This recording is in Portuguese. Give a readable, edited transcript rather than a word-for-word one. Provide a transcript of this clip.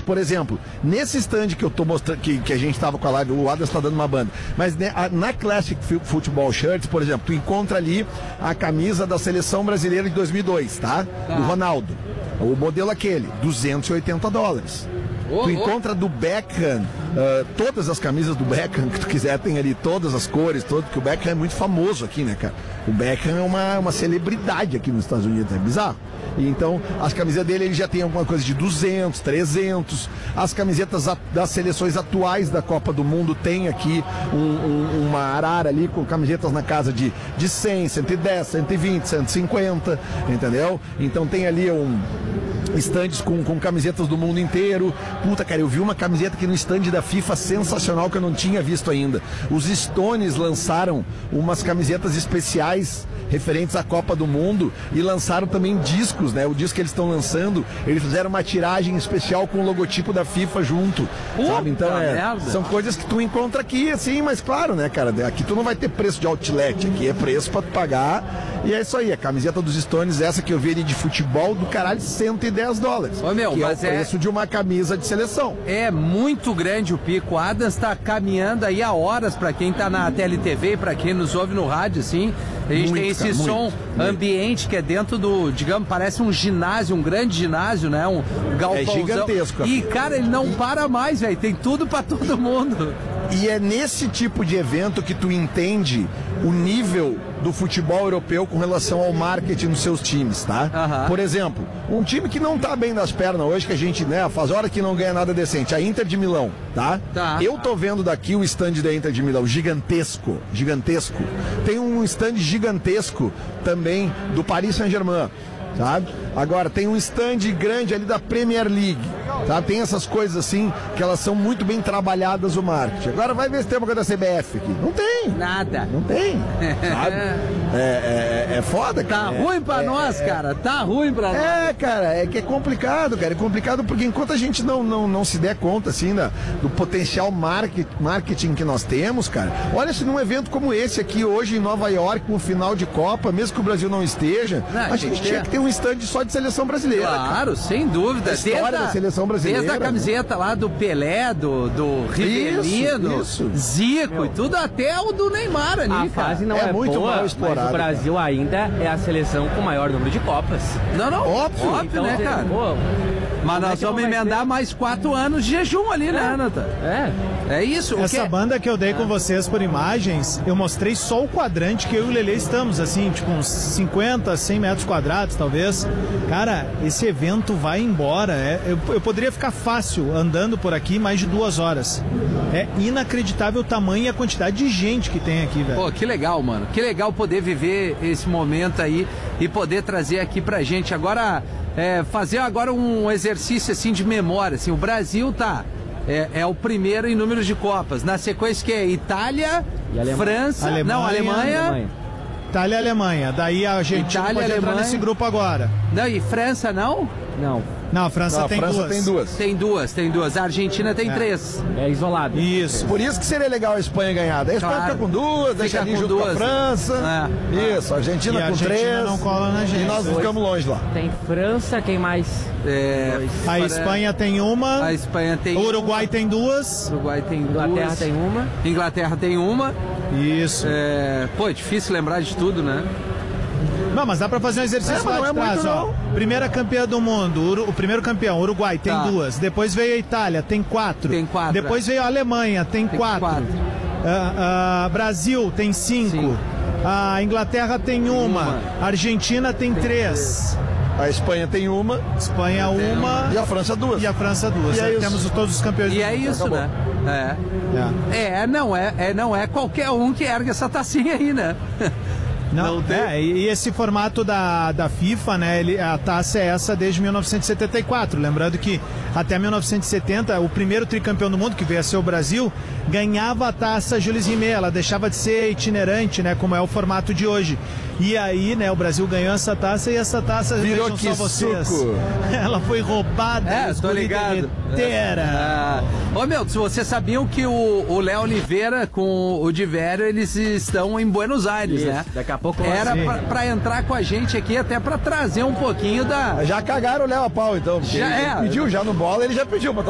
por exemplo, nesse stand que eu tô mostrando, que a gente tava com a live, o Adams tá dando uma banda, mas na Classic Football Shirts, por exemplo, tu encontra ali a camisa da seleção brasileira de 2002, tá? Do Ronaldo. O modelo aquele, $280. Tu encontra do Beckham, todas as camisas do Beckham que tu quiser, tem ali todas as cores, porque o Beckham é muito famoso aqui, né, cara? O Beckham é uma celebridade aqui nos Estados Unidos, é bizarro. E então, as camisetas dele, ele já tem alguma coisa de 200, 300. As camisetas das seleções atuais da Copa do Mundo tem aqui uma arara ali com camisetas na casa de 100, 110, 120, 150, entendeu? Então tem ali estandes com camisetas do mundo inteiro. Puta, cara, eu vi uma camiseta aqui no stand da FIFA sensacional que eu não tinha visto ainda. Os Stones lançaram umas camisetas especiais referentes à Copa do Mundo e lançaram também discos, né? O disco que eles estão lançando, eles fizeram uma tiragem especial com o logotipo da FIFA junto, sabe? Então são coisas que tu encontra aqui, assim, mas claro, né, cara? Aqui tu não vai ter preço de outlet, aqui é preço pra tu pagar. E é isso aí, a camiseta dos Stones, essa que eu vi ali de futebol do caralho, $110. Ô, meu, que mas é o preço de uma camisa de seleção. É muito grande o pico. O Adams tá caminhando aí há horas pra quem tá na TLTV e pra quem nos ouve no rádio, assim. A gente tem esse som ambiente que é dentro do, digamos, parece um ginásio, um grande ginásio, né? Um galpãozão. É gigantesco. E, cara, ele não para mais, velho. Tem tudo pra todo mundo. E é nesse tipo de evento que tu entende o nível do futebol europeu com relação ao marketing dos seus times, tá? Por exemplo, um time que não tá bem das pernas hoje, que a gente, né, faz hora que não ganha nada decente, a Inter de Milão, tá? Eu tô vendo daqui o stand da Inter de Milão, gigantesco. Tem um stand gigantesco também do Paris Saint-Germain, sabe? Agora, tem um stand grande ali da Premier League, tá? Tem essas coisas assim, que elas são muito bem trabalhadas o marketing. Agora vai ver se tem uma coisa da CBF aqui. Não tem. Nada. Não tem, sabe? É foda, cara. Tá ruim pra nós, cara. Tá ruim pra nós. Cara, é que é complicado, cara. É complicado porque enquanto a gente não se der conta, assim, do potencial marketing que nós temos, cara. Olha, se num evento como esse aqui, hoje em Nova York, com o final de Copa, mesmo que o Brasil não esteja, a gente tinha que ter um stand só de seleção brasileira. Claro, cara. Sem dúvida. A história da seleção brasileira. Desde a camiseta lá do Pelé, do Rivelino, Zico e tudo, até o do Neymar ali, a fase não é muito boa, mal explorada, mas o Brasil ainda é a seleção com o maior número de Copas. Não, óbvio, então, né, cara? Mas nós vamos emendar mais 4 anos de jejum ali, né, Nata? É isso. Essa banda que eu dei com vocês por imagens, eu mostrei só o quadrante que eu e o Lelê estamos, assim, tipo uns 50, 100 metros quadrados, talvez. Cara, esse evento vai embora. Eu poderia ficar fácil andando por aqui mais de 2 horas. É inacreditável o tamanho e a quantidade de gente que tem aqui, velho. Pô, que legal, mano. Que legal poder viver esse momento aí e poder trazer aqui pra gente. Agora, fazer agora um exercício assim de memória. Assim, o Brasil é o primeiro em números de Copas. Na sequência que é Itália, França, Alemanha. Itália e Alemanha. Daí a Argentina pode entrar nesse grupo agora. Não, e França não? Não, a França tem duas. Tem duas. A Argentina tem 3. É isolado. Isso. Por isso que seria legal a Espanha ganhar. Daí a Espanha fica com 2, deixa ali junto com a França. Isso, a Argentina com 3. A Argentina não cola na gente. E nós ficamos longe lá. Tem França, quem mais? A Espanha tem uma. A Espanha tem o Uruguai tem 2. Uruguai tem 2. Inglaterra tem uma. Inglaterra tem uma. Isso. Pô, é difícil lembrar de tudo, né? Não, mas dá pra fazer um exercício lá de trás, ó. Primeira campeã do mundo, o primeiro campeão, Uruguai, tem 2. Depois veio a Itália, tem 4. Depois veio a Alemanha, tem 4. Brasil, tem 5. A Inglaterra tem uma. A Argentina tem 3. A Espanha tem uma. Espanha uma. E a França 2. E a França 2. Temos todos os campeões do mundo. E é isso, né? Não é qualquer um que ergue essa tacinha aí, né? Não, e esse formato da FIFA, né, a taça é essa desde 1974, lembrando que até 1970, o primeiro tricampeão do mundo, que veio a ser o Brasil, ganhava a taça Jules Rimet, ela deixava de ser itinerante, né, como é o formato de hoje. E aí, né, o Brasil ganhou essa taça e essa taça, virou vejam que só vocês, suco. Ela foi roubada. Tô ligado. Ô, meu, se vocês sabiam que o Léo Oliveira com o Divério, eles estão em Buenos Aires, né? Daqui a pouco era pra entrar com a gente aqui, até pra trazer um pouquinho da... Já cagaram o Léo a pau, então. Já ele pediu já no bola, ele já pediu pra